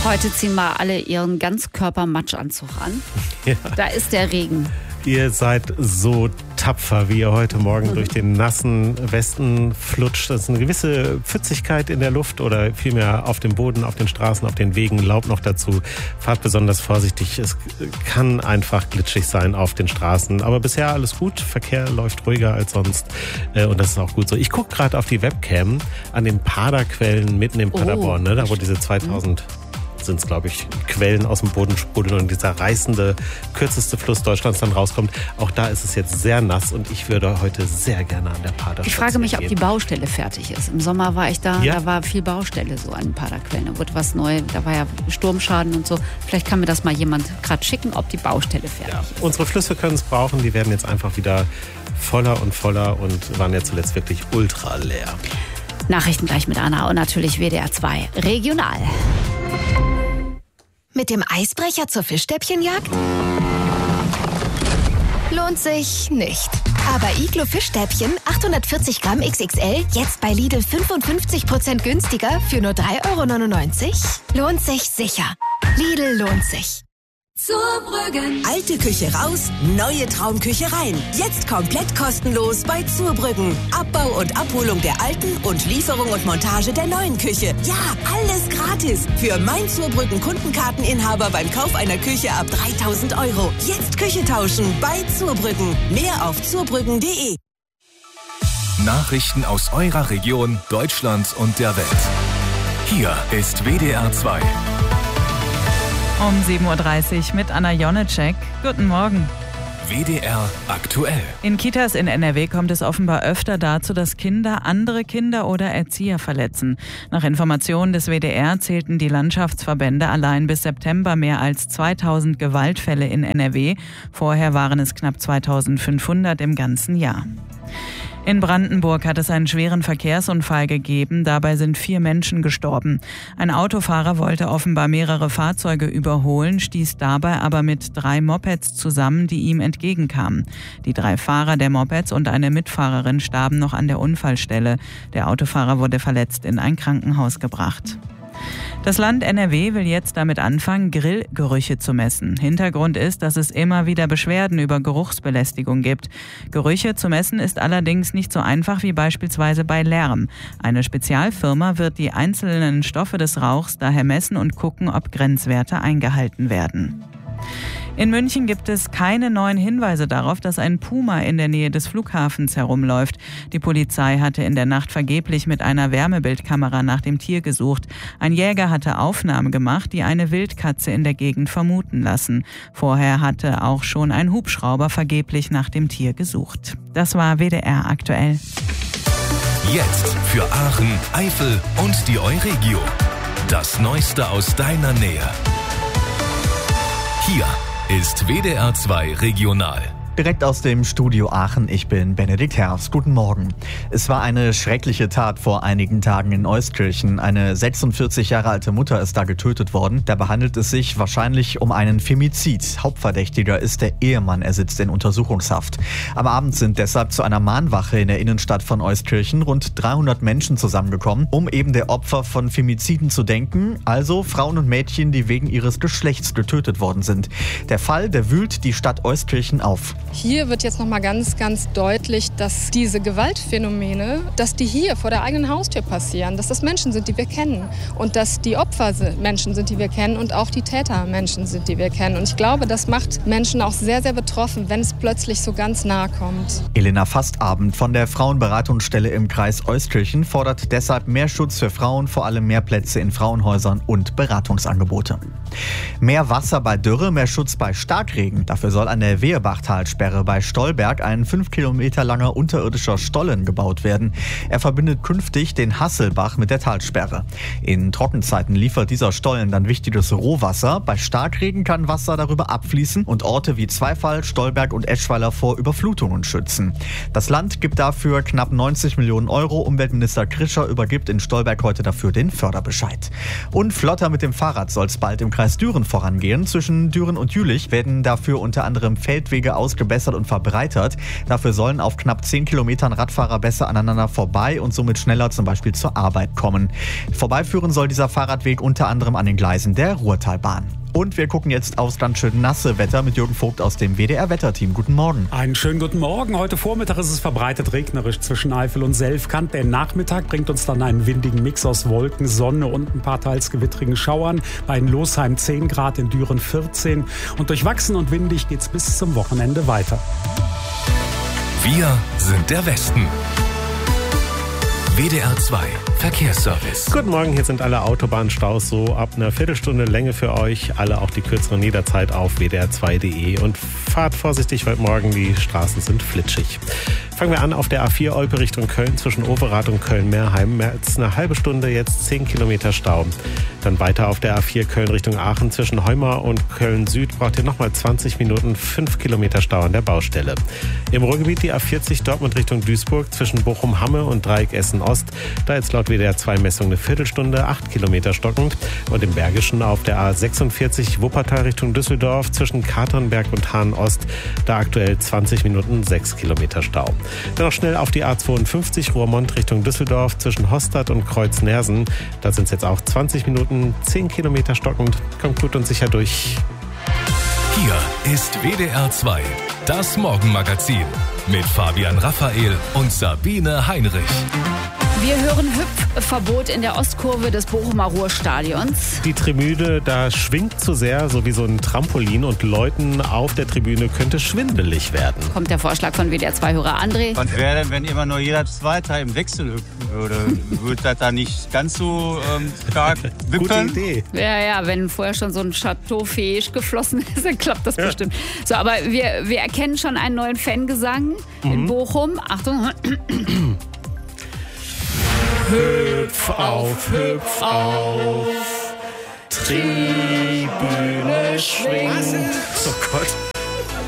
Heute ziehen mal alle ihren Ganzkörper-Matschanzug an. Ja. Da ist der Regen. Ihr seid so tapfer, wie ihr heute Morgen durch den nassen Westen flutscht. Das ist eine gewisse Pfützigkeit in der Luft oder vielmehr auf dem Boden, auf den Straßen, auf den Wegen. Laub noch dazu. Fahrt besonders vorsichtig. Es kann einfach glitschig sein auf den Straßen. Aber bisher alles gut. Verkehr läuft ruhiger als sonst. Und das ist auch gut so. Ich gucke gerade auf die Webcam an den Paderquellen mitten in Paderborn. Ne? Da wo diese 2000... sind es, glaube ich, Quellen aus dem Boden sprudeln und dieser reißende, kürzeste Fluss Deutschlands dann rauskommt. Auch da ist es jetzt sehr nass und ich würde heute sehr gerne an der Pader Ich frage mich, ob die Baustelle fertig ist. Im Sommer war ich da, Da war viel Baustelle so an den Paderquellen. Da wurde was neu, da war ja Sturmschaden und so. Vielleicht kann mir das mal jemand gerade schicken, ob die Baustelle fertig ist. Unsere Flüsse können es brauchen, die werden jetzt einfach wieder voller und waren ja zuletzt wirklich ultra leer. Nachrichten gleich mit Anna und natürlich WDR 2 Regional. Mit dem Eisbrecher zur Fischstäbchenjagd? Lohnt sich nicht. Aber Iglo Fischstäbchen 840 Gramm XXL jetzt bei Lidl 55% günstiger für nur 3,99 €? Lohnt sich sicher. Lidl lohnt sich. Zurbrüggen. Alte Küche raus, neue Traumküche rein. Jetzt komplett kostenlos bei Zurbrüggen. Abbau und Abholung der alten und Lieferung und Montage der neuen Küche. Ja, alles gratis. Für mein Zurbrüggen Kundenkarteninhaber beim Kauf einer Küche ab 3.000 €. Jetzt Küche tauschen bei Zurbrüggen. Mehr auf zurbrüggen.de. Nachrichten aus eurer Region, Deutschland und der Welt. Hier ist WDR 2. Um 7.30 Uhr mit Anna Jonecek. Guten Morgen. WDR aktuell. In Kitas in NRW kommt es offenbar öfter dazu, dass Kinder andere Kinder oder Erzieher verletzen. Nach Informationen des WDR zählten die Landschaftsverbände allein bis September mehr als 2000 Gewaltfälle in NRW. Vorher waren es knapp 2500 im ganzen Jahr. In Brandenburg hat es einen schweren Verkehrsunfall gegeben. Dabei sind 4 Menschen gestorben. Ein Autofahrer wollte offenbar mehrere Fahrzeuge überholen, stieß dabei aber mit 3 Mopeds zusammen, die ihm entgegenkamen. Die 3 Fahrer der Mopeds und eine Mitfahrerin starben noch an der Unfallstelle. Der Autofahrer wurde verletzt in ein Krankenhaus gebracht. Das Land NRW will jetzt damit anfangen, Grillgerüche zu messen. Hintergrund ist, dass es immer wieder Beschwerden über Geruchsbelästigung gibt. Gerüche zu messen ist allerdings nicht so einfach wie beispielsweise bei Lärm. Eine Spezialfirma wird die einzelnen Stoffe des Rauchs daher messen und gucken, ob Grenzwerte eingehalten werden. In München gibt es keine neuen Hinweise darauf, dass ein Puma in der Nähe des Flughafens herumläuft. Die Polizei hatte in der Nacht vergeblich mit einer Wärmebildkamera nach dem Tier gesucht. Ein Jäger hatte Aufnahmen gemacht, die eine Wildkatze in der Gegend vermuten lassen. Vorher hatte auch schon ein Hubschrauber vergeblich nach dem Tier gesucht. Das war WDR aktuell. Jetzt für Aachen, Eifel und die Euregio. Das Neueste aus deiner Nähe. Hier ist WDR 2 Regional. Direkt aus dem Studio Aachen, ich bin Benedikt Herfst. Guten Morgen. Es war eine schreckliche Tat vor einigen Tagen in Euskirchen. Eine 46 Jahre alte Mutter ist da getötet worden. Dabei handelt es sich wahrscheinlich um einen Femizid. Hauptverdächtiger ist der Ehemann, er sitzt in Untersuchungshaft. Am Abend sind deshalb zu einer Mahnwache in der Innenstadt von Euskirchen rund 300 Menschen zusammengekommen, um eben der Opfer von Femiziden zu denken, also Frauen und Mädchen, die wegen ihres Geschlechts getötet worden sind. Der Fall, der wühlt die Stadt Euskirchen auf. Hier wird jetzt nochmal ganz, ganz deutlich, dass diese Gewaltphänomene, dass die hier vor der eigenen Haustür passieren, dass das Menschen sind, die wir kennen und dass die Opfer Menschen sind, die wir kennen und auch die Täter Menschen sind, die wir kennen. Und ich glaube, das macht Menschen auch sehr, sehr betroffen, wenn es plötzlich so ganz nahe kommt. Elena Fastabend von der Frauenberatungsstelle im Kreis Euskirchen fordert deshalb mehr Schutz für Frauen, vor allem mehr Plätze in Frauenhäusern und Beratungsangebote. Mehr Wasser bei Dürre, mehr Schutz bei Starkregen. Dafür soll an der Weherbachtalsperre bei Stolberg ein 5 Kilometer langer unterirdischer Stollen gebaut werden. Er verbindet künftig den Hasselbach mit der Talsperre. In Trockenzeiten liefert dieser Stollen dann wichtiges Rohwasser. Bei Starkregen kann Wasser darüber abfließen und Orte wie Zweifall, Stolberg und Eschweiler vor Überflutungen schützen. Das Land gibt dafür knapp 90 Millionen Euro. Umweltminister Krischer übergibt in Stolberg heute dafür den Förderbescheid. Und flotter mit dem Fahrrad soll es bald im Kreis Düren vorangehen. Zwischen Düren und Jülich werden dafür unter anderem Feldwege ausgebessert verbessert und verbreitert. Dafür sollen auf knapp 10 Kilometern Radfahrer besser aneinander vorbei und somit schneller zum Beispiel zur Arbeit kommen. Vorbeiführen soll dieser Fahrradweg unter anderem an den Gleisen der Ruhrtalbahn. Und wir gucken jetzt aufs ganz schön nasse Wetter mit Jürgen Vogt aus dem WDR-Wetterteam. Guten Morgen. Einen schönen guten Morgen. Heute Vormittag ist es verbreitet regnerisch zwischen Eifel und Selfkant. Der Nachmittag bringt uns dann einen windigen Mix aus Wolken, Sonne und ein paar teils gewittrigen Schauern. Bei Losheim 10 Grad, in Düren 14. Und durchwachsen und windig geht's bis zum Wochenende weiter. Wir sind der Westen. WDR 2 Verkehrsservice. Guten Morgen, hier sind alle Autobahnstaus so ab einer Viertelstunde Länge für euch. Alle auch die kürzeren jederzeit auf wdr2.de. Und fahrt vorsichtig heute Morgen, die Straßen sind flitschig. Fangen wir an auf der A4 Olpe Richtung Köln zwischen Overath und Köln-Meerheim. Mehr als eine halbe Stunde, jetzt 10 Kilometer Stau. Dann weiter auf der A4 Köln Richtung Aachen zwischen Heumar und Köln-Süd braucht ihr nochmal 20 Minuten, 5 Kilometer Stau an der Baustelle. Im Ruhrgebiet die A40 Dortmund Richtung Duisburg zwischen Bochum-Hamme und Dreieck Essen-Ost. Da jetzt laut WDR 2 Messung eine Viertelstunde, 8 Kilometer stockend. Und im Bergischen auf der A46 Wuppertal Richtung Düsseldorf zwischen Katernberg und Hahn-Ost. Da aktuell 20 Minuten, 6 Kilometer Stau. Dann noch schnell auf die A52 Roermond Richtung Düsseldorf zwischen Hostadt und Kreuz-Nersen. Da sind es jetzt auch 20 Minuten, 10 Kilometer stockend. Kommt gut und sicher durch. Hier ist WDR 2, das Morgenmagazin mit Fabian Raphael und Sabine Heinrich. Wir hören Hüpfverbot in der Ostkurve des Bochumer Ruhrstadions. Die Tribüne, da schwingt zu sehr, so wie so ein Trampolin, und Leuten auf der Tribüne könnte schwindelig werden. Kommt der Vorschlag von WDR-2-Hörer André. Was wäre denn, wenn immer nur jeder Zweite im Wechsel hüpfen würde? Würde das da nicht ganz so stark wippeln? Gute Idee. Ja, wenn vorher schon so ein Chateau fähig geflossen ist, dann klappt das bestimmt. So, aber wir erkennen schon einen neuen Fangesang in Bochum. Achtung. Hüpf auf, Tribüne schwingt. Oh Gott.